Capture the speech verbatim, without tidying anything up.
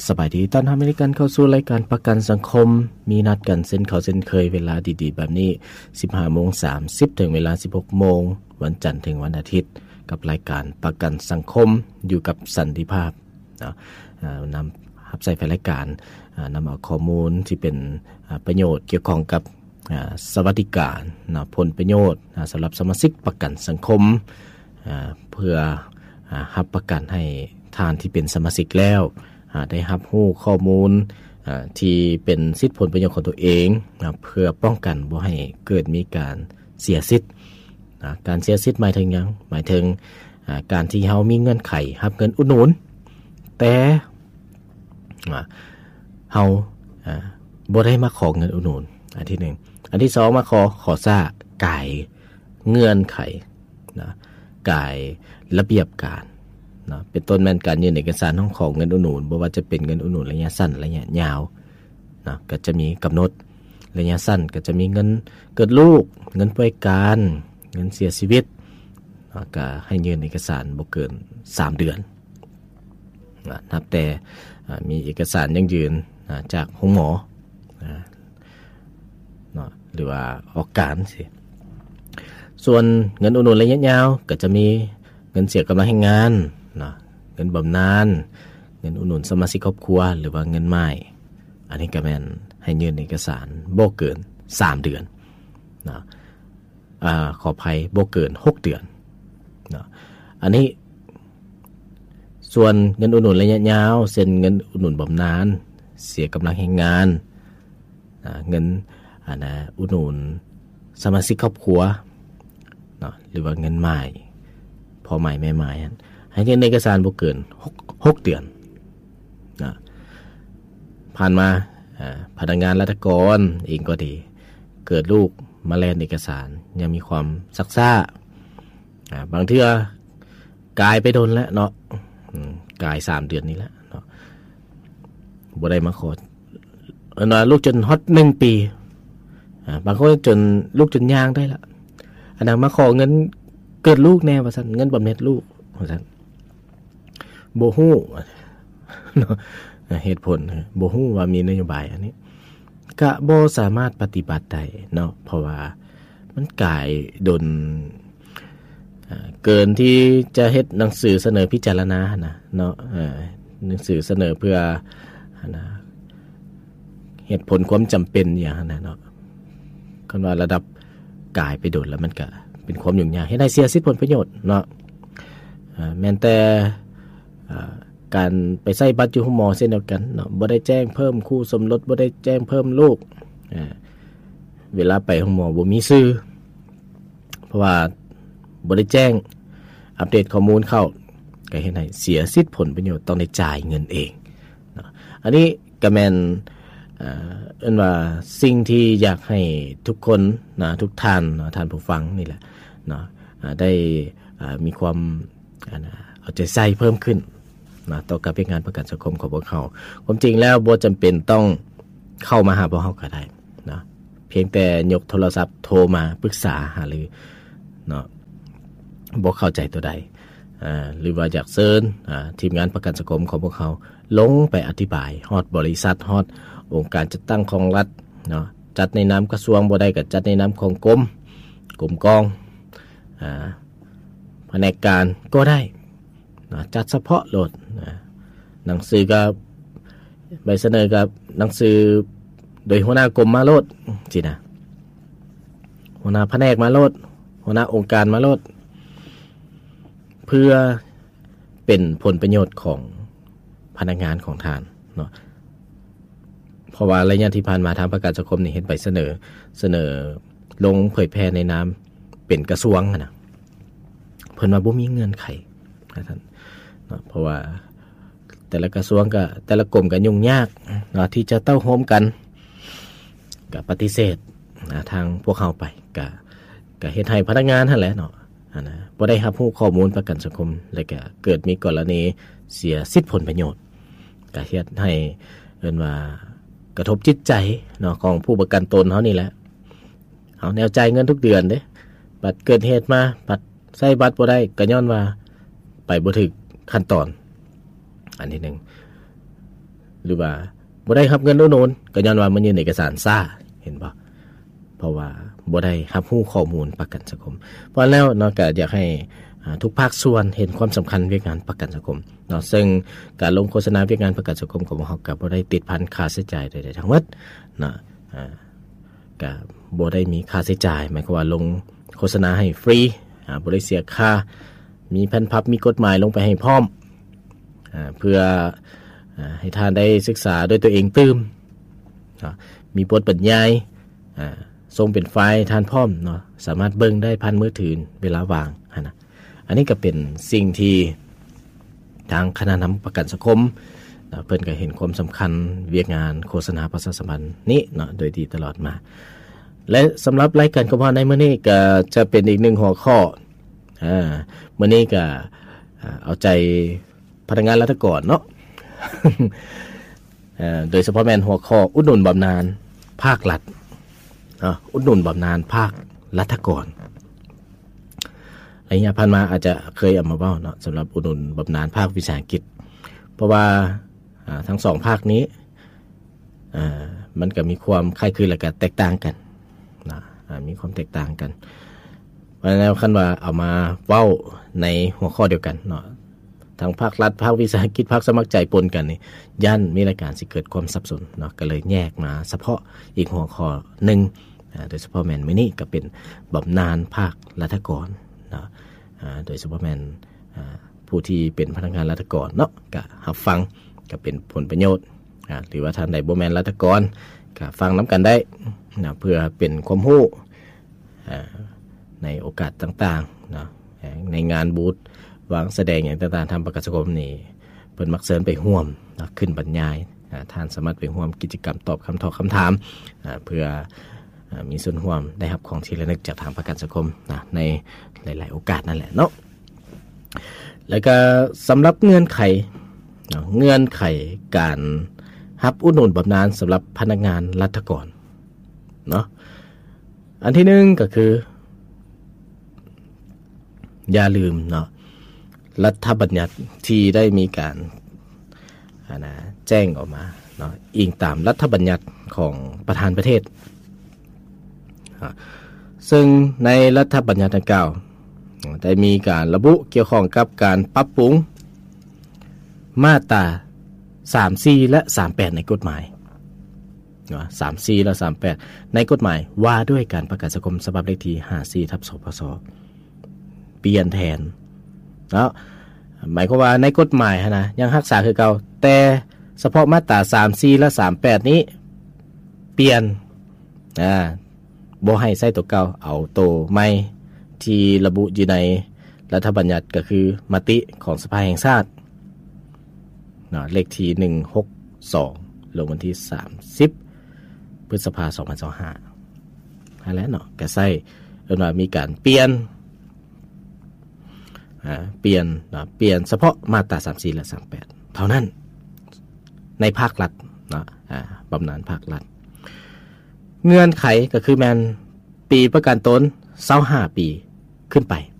สบายดีต้อนรับอเมริกันเข้าสู่รายการประกันสังคมมีนัดกันเส้นเขาเส้นเคยเวลาดีๆแบบนี้ สิบห้าโมงสามสิบ ถึงเวลา สิบหกโมงวันจันทร์ถึงวันอาทิตย์กับรายการประกันสังคมอยู่กับสันติภาพนะนำรับใส่รายการนำเอาข้อมูลที่เป็นประโยชน์เกี่ยวข้องกับสวัสดิการนะผลประโยชน์สำหรับสมาชิกประกันสังคมเพื่อรับประกันให้ทานที่เป็นสมาชิกแล้วได้รับรู้ข้อมูลที่เป็นสิทธิผลประโยชน์ของตัวเองเพื่อป้องกันบ่ให้เกิดมีการเสียสิทธิ์การเสียสิทธิ์หมายถึงหยังหมายถึงการที่เฮามีเงื่อนไขรับเงินอุดหนุนแต่เฮาบ่ได้มาขอเงินอุดหนุนอันที่หนึ่งอันที่สองมาขอขอซ่ากายเงื่อนไขนะกายระเบียบการนะเป็นต้นแม่นการยื่นเอกสารของของเงินอุดหนุนบ่ว่าจะเป็นเงินอุดหนุนระยะสั้นระยะยาวนะก็จะมีกำหนดระยะสั้นก็จะมีเงินเกิดลูกเงินป่วยการเงินเสียชีวิตนะก็ให้ยื่นเอกสารบ่เกินสามเดือนนะนับแต่มีเอกสารยั่งยืนนะจากโรงหมอนะนะหรือว่าออกการสิส่วนเงินอุดหนุนระยะยาวก็จะมีเงินเสียกำลังแรงงานนะเงินบำนาญเงินอุดหนุนสมาชิกครอบครัวหรือว่าเงินใหม่อันนี้ก็แม่นให้ยื่นเอกสารบ่เกินสามเดือนนะอ่าขออภัยบ่เกินหกเดือนนะอันนี้ส่วนเงินอุดหนุนระยะยาวเช่นเงินอุดหนุนบำนาญเสียกำลังแรงงานนะเงินอ่านะอุดหนุนสมาชิกครอบครัวนะหรือว่าเงินใหม่พอใหม่แม่ใหม่ให้ยื่นเอกสารบ่เกินหกเดือนนะผ่านมาพนักงานราชการเองก็ดีเกิดลูกมาแลนเอกสารยังมีความซักซ่าบางเทื่อกายไปโดนแล้วเนาะกายสามเดือนนี้แล้วเนาะบ่ได้มาขอเออลูกจนฮอตหนึ่งปีบางคนจนลูกจนย่างได้ละอันนั้นมาขอเงินเกิดลูกแน่ว่าซั่นเงินบำเหน็จลูกว่าซั่นบ่ฮู้เนาะเหตุผลบ่ฮู้ว่ามีนโยบายอันนี้ก็บ่สามารถปฏิบัติได้เนาะเพราะว่ามันกลายดนเกินที่จะเฮ็ดหนังสือเสนอพิจารณานะเนาะเอ่อหนังสือเสนอเพื่อนะเหตุผลความจำเป็นอย่างนั้นเนาะคันว่าระดับกายไปโดนแล้วมันก็เป็นความยุ่งยากให้ได้เสียสิทธิผลประโยชน์เนาะแม้แต่การไปใช้บัตรอยู่หมอเช่นเดียวกันเนาะบ่ได้แจ้งเพิ่มคู่สมรสบ่ได้แจ้งเพิ่มลูกเวลาไปหมอบ่มีชื่อเพราะว่าบ่ได้แจ้งอัปเดตข้อมูลเข้าก็เฮ็ดให้เสียสิทธิผลประโยชน์ต้องได้จ่ายเงินเองเนาะอันนี้ก็แม่นเอ่อเอิ้นว่าสิ่งที่อยากให้ทุกคนนะทุกท่านเนาะท่านผู้ฟังนี่แหละเนาะได้มีความเอาใจใส่เพิ่มขึ้นนะต่อกับงานประกันสังคมของพวกเขาความจริงแล้วบ่จำเป็นต้องเข้ามาหาพวกเขาก็ได้นะเพียงแต่ยกโทรศัพท์โทรมาปรึกษาหารือเนาะบ่เข้าใจตัวใดอ่าหรือว่าอยากเชิญอ่าทีมงานประกันสังคมของพวกเขาลงไปอธิบายฮอดบริษัทฮอดองค์การจัดตั้งของรัฐเนาะจัดในนามกระทรวงบ่ได้ก็จัดในนามของกรมกรมกองอ่าแผนกการก็ได้นะจัดเฉพาะโหลดนะหนังสือกับใบเสนอกับหนังสือโดยหัวหน้ากรมมาโลดสินะหัวหน้าแผนกมาโลดหัวหน้าองค์การมาโลดเพื่อเป็นผลประโยชน์ของพนักงานของท่านเนาะเพราะว่าระยะที่ผ่านมาทางประกันสังคมนี่เห็นใบเสนอเสนอลงเผยแพร่ในนามเป็นกระทรวงนะเพิ่นว่าบ่มีเงื่อนไขนะท่านเพราะว่าแต่ละกระทรวงก็แต่ละกรมก็ยุ่งยากเนาะที่จะเต้าโฮมกันก็ปฏิเสธนะทางพวกเขาไปก็ก็เฮ็ดให้พนักงานนั่นแหละเนาะอันนะบ่ได้รับรู้ข้อมูลประกันสังคมแล้วก็เกิดมีกรณีเสียสิทธิผลประโยชน์ก็เฮ็ดให้เอิ้นว่ากระทบจิตใจเนาะของผู้ประกันตนเฮานี่แหละเอาแนวจ่ายเงินทุกเดือนเด้บัดเกิดเหตุมาบัดใช้บัตรบ่ได้ก็ย้อนว่าไปบ่ถึกขั้นตอนอันที่หนึ่งหรือว่าบ่ได้รับเงินอุดหนุนก็ย้อนว่ามันอยู่ในเอกสารซ่าเห็นบ่เพราะว่าบ่ได้รับรู้ข้อมูลประกันสังคมเพราะแล้วเนาะก็อยากให้ทุกภาคส่วนเห็นความสำคัญเรื่องงานประกันสังคมเนาะซึ่งการลงโฆษณาเรื่องงานประกันสังคมของเฮาก็บ่ได้ติดพันค่าใช้จ่ายใดๆทั้งหมดเนาะอ่าก็บ่ได้มีค่าใช้จ่ายหมายความว่าลงโฆษณาให้ฟรีอ่าบ่ได้เสียค่ามีแผ่นพับมีกฎหมายลงไปให้พร้อมอ่าเพื่ออ่าให้ท่านได้ศึกษาด้วยตัวเองตื่มเนาะมีบทบรรยายอ่าส่งเป็นไฟล์ท่านพร้อมเนาะสามารถเบิ่งได้ผ่านมือถือเวลาว่างหั่นน่ะอันนี้ก็เป็นสิ่งที่ทางคณะนำประกันสังคมเนาะเพิ่นก็เห็นความสำคัญเวียกงานโฆษณาประชาสัมพันธ์นี้เนาะโดยดีตลอดมาและสำหรับรายการกบในมื้อนี้ก็จะเป็นอีกหนึ่งหัวข้ออ่ามื้อนี้ก็เอาใจพนักงานรัฐกรเนาะ เอ่อโดยเฉพาะแม่นหัวข้ออุดหนุนบำนาญภาครัฐอ่าอุดหนุนบำนาญภาครัฐกรระยะผ่านมาอาจจะเคยเอามาเว้าเนาะสำหรับอุดหนุนบำนาญภาควิสาหกิจเพราะว่าอ่าทั้งสองภาคนี้อ่ามันก็มีความคล้ายคลึงและก็แตกต่างกันนะอ่ามีความแตกต่างกันเพราะฉะนั้นคันว่าเอามาเว้าในหัวข้อเดียวกันเนาะทางภาครัฐภาควิสาหกิจภาคสมัครใจปนกันนี่ย่านมีรายการสิเกิดความสับสนเนาะก็เลยแยกมาเฉพาะอีกหัวข้อนึงอ่าโดยเฉพาะแม่นมื้อนี้ก็เป็นบำนาญภาครัฐกรเนาะอ่าโดยเฉพาะแม่นอ่าผู้ที่เป็นพนักงานรัฐกรเนาะก็รับฟังก็เป็นผลประโยชน์อ่าหรือว่าท่านใดบ่แม่นรัฐกรก็ฟังนํากันได้นะเพื่อเป็นความรู้อ่าในโอกาสต่างๆเนาะในงานบูธวางแสดงอย่างต่างๆทำประกันสังคมนี่เพิ่นมักเชิญไปร่วมนะขึ้นบรรยายท่านสามารถไปร่วมกิจกรรมตอบคำถามคำถามเพื่อมีส่วนร่วมได้รับของที่ระลึกจากทางประกันสังคมนะในหลายๆโอกาสนั่นแหละเนาะแล้วก็สำหรับเงื่อนไขเงื่อนไขการรับอุดหนุนบำนาญสำหรับพนักงานรัฐกรเนาะอันที่หนึ่งก็คืออย่าลืมเนาะรัฐบัญญัติที่ได้มีการนะแจ้งออกมาเนาะอิงตามรัฐบัญญัติของประธานประเทศซึ่งในรัฐบัญญัติดังกล่าวได้มีการระบุเกี่ยวข้องกับการปรับปรุงมาตราสามสิบสี่และสามสิบแปดในกฎหมายเนาะสามสิบสี่และสามสิบแปดในกฎหมายว่าด้วยการประกันสังคมฉบับเลขที่ห้าสิบสี่ทับสพสเปลี่ยนแทนเนาะหมายความว่าในกฎหมายนะยังรักษาคือเก่าแต่เฉพาะมาตราสามสิบสี่และสามสิบแปดนี้เปลี่ยนอ่าบ่ให้ใช้ตัวเก่าเอาตัวใหม่ที่ระบุอยู่ในรัฐบัญญัติก็คือมติของสภาแห่งชาติเนาะเลขที่หนึ่งหกสองลงวันที่สามสิบพฤษภาคมสองพันยี่สิบห้านั่นแหละเนาะก็ใช้เอิ้นว่ามีการเปลี่ยนอ่าเปลี่ยนนะเปลี่ยนเฉพาะมาตราสามสิบสี่และสามสิบแปดเท่านั้นในภาครัฐนะอ่าบำนาญภาครัฐเงื่อนไขก็คือแม่นปีประกันตนยี่สิบห้าปีขึ้นไป